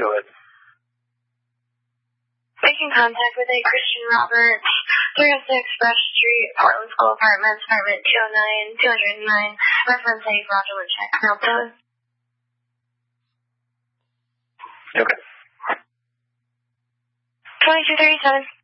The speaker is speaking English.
Go ahead. Making contact with a Christian Roberts, 306 Brush Street, Portland School Apartments, apartment 209, reference a fraudulent check. Help those. Okay. 2237.